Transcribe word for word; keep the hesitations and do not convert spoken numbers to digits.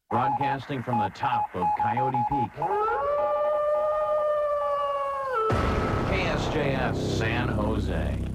Broadcasting from the top of Coyote Peak, K S J S San Jose.